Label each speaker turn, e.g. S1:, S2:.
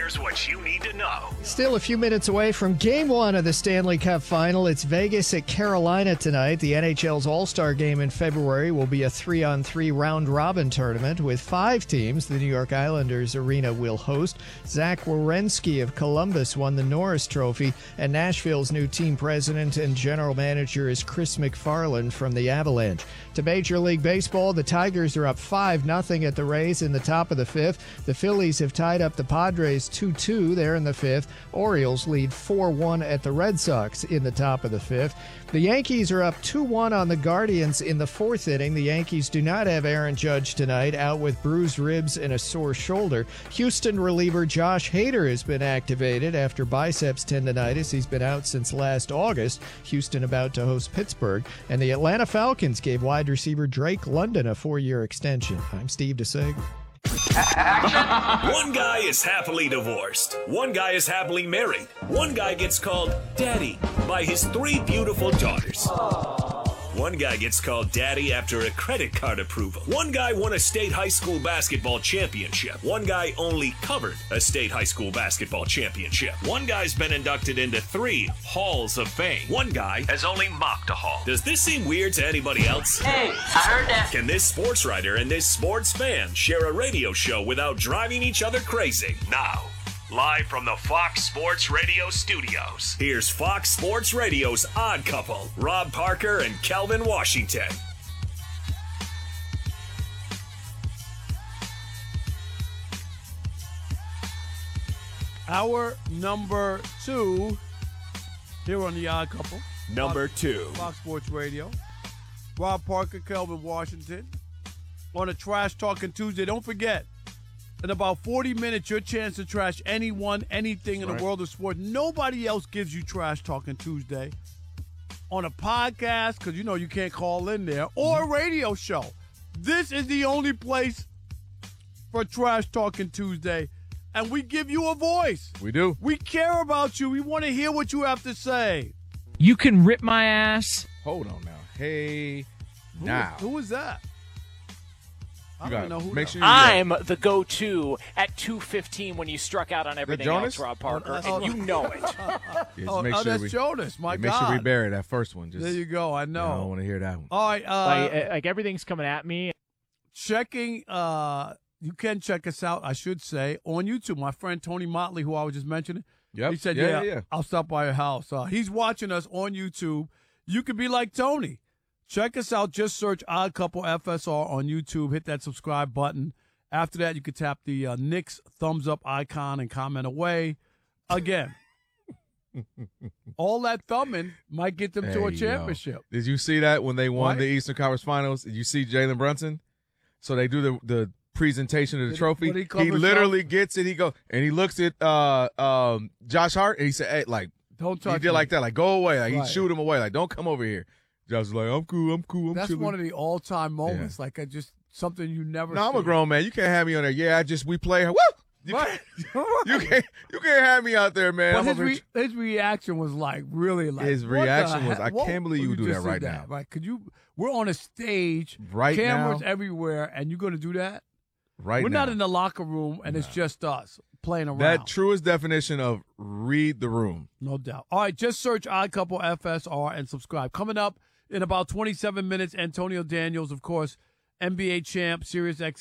S1: here's what you need to know.
S2: Still a few minutes away from Game 1 of the Stanley Cup Final. It's Vegas at Carolina tonight. The NHL's All-Star Game in February will be a 3-on-3 round-robin tournament with 5 teams. The New York Islanders arena will host. Zach Werenski of Columbus won the Norris Trophy, and Nashville's new team president and general manager is Chris McFarland from the Avalanche. To Major League Baseball, the Tigers are up 5-0 at the Rays in the top of the 5th. The Phillies have tied up the Padres 2-2 there in the 5th. Orioles lead 4-1 at the Red Sox in the top of the 5th. The Yankees are up 2-1 on the Guardians in the 4th inning. The Yankees do not have Aaron Judge tonight, out with bruised ribs and a sore shoulder. Houston reliever Josh Hader has been activated after biceps tendonitis. He's been out since last August. Houston about to host Pittsburgh. And the Atlanta Falcons gave wide receiver Drake London a 4-year extension. I'm Steve DeSager.
S1: One guy is happily divorced. One guy is happily married. One guy gets called Daddy by his 3 beautiful daughters. One guy gets called Daddy after a credit card approval. One guy won a state high school basketball championship. One guy only covered a state high school basketball championship. One guy's been inducted into 3 halls of fame. One guy has only mocked a hall. Does this seem weird to anybody else?
S3: Hey, I heard that.
S1: Can this sports writer and this sports fan share a radio show without driving each other crazy? Now, live from the Fox Sports Radio studios, here's Fox Sports Radio's Odd Couple, Rob Parker and Calvin Washington.
S4: Hour number 2 here on the Odd Couple.
S1: Number 2.
S4: Fox Sports Radio. Rob Parker, Calvin Washington. On a Trash Talking Tuesday. Don't forget, in about 40 minutes, your chance to trash anyone, anything in the world of sports. Nobody else gives you Trash Talking Tuesday on a podcast, because you know you can't call in there, or a radio show. This is the only place for Trash Talking Tuesday, and we give you a voice.
S5: We do.
S4: We care about you. We want to hear what you have to say.
S6: You can rip my ass.
S5: Hold on now. Hey, now.
S4: Who is that? I don't know who.
S5: Make sure
S3: I'm the go-to at 2:15 when you struck out on everything
S5: Jonas?
S3: else, Rob Parker, and you know it.
S4: That's Jonas. My God.
S5: Make sure we bury that first one.
S4: There you go. I know.
S5: I don't want to hear that one.
S4: All right.
S6: Like everything's coming at me.
S4: Checking. You can check us out, I should say, on YouTube. My friend Tony Motley, who I was just mentioning, he said, yeah, I'll stop by your house. He's watching us on YouTube. You could be like Tony. Check us out. Just search Odd Couple FSR on YouTube. Hit that subscribe button. After that, you can tap the Knicks thumbs up icon and comment away. Again, all that thumbing might get them to a championship.
S5: Did you see that when they won the Eastern Conference Finals? Did you see Jalen Brunson? So they do the presentation of the trophy. He literally gets it. He goes and he looks at Josh Hart and he said, "Hey, like,
S4: don't touch."
S5: He did like that, like, go away. Like he shoot him away. Like, don't come over here. Josh was like, I'm cool.
S4: That's
S5: chilling.
S4: one of the all-time moments. Yeah. Like, something you never.
S5: No, I'm a grown man. You can't have me on there. Yeah, we play her. Woo! You can't have me out there, man.
S4: But his reaction was like really like.
S5: His reaction was, I can't believe you do that right now.
S4: Right? We're on a stage,
S5: right now,
S4: cameras everywhere, and you're going to do that?
S5: Right.
S4: We're
S5: now.
S4: not in the locker room, and it's just us playing around.
S5: That truest definition of read the room.
S4: No doubt. All right, just search Odd Couple FSR and subscribe. Coming up in about 27 minutes, Antonio Daniels, of course, NBA champ, Sirius XM.